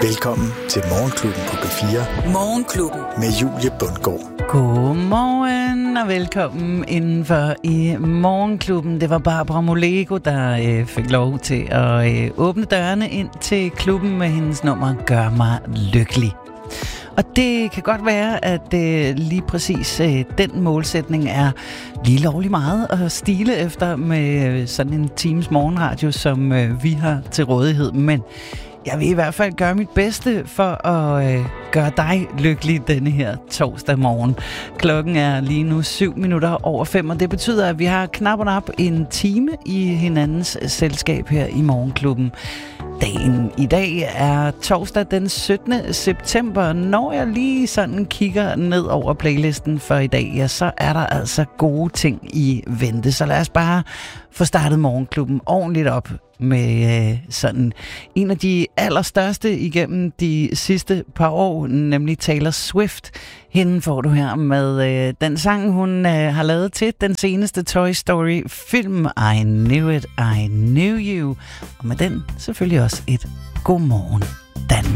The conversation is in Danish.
Velkommen til Morgenklubben på P4. Morgenklubben. Med Julie Bundgaard. Godmorgen og velkommen indenfor i Morgenklubben. Det var Barbara Moleko, der fik lov til at åbne dørene ind til klubben med hendes nummer Gør mig lykkelig. Og det kan godt være, at lige præcis den målsætning er lige lovlig meget at stile efter med sådan en times morgenradio, som vi har til rådighed. Men jeg vil i hvert fald gøre mit bedste for at gøre dig lykkelig denne her torsdag morgen. Klokken er lige nu 5:07, og det betyder, at vi har knap og nap en time i hinandens selskab her i Morgenklubben. Dagen i dag er torsdag den 17. september. Når jeg lige sådan kigger ned over playlisten for i dag, ja, så er der altså gode ting i vente. Så lad os bare få startet Morgenklubben ordentligt op med sådan en af de allerstørste igennem de sidste par år, nemlig Taylor Swift. Hende får du her med den sang, hun har lavet til den seneste Toy Story film, I Knew It, I Knew You. Og med den selvfølgelig også et godmorgen Danmark.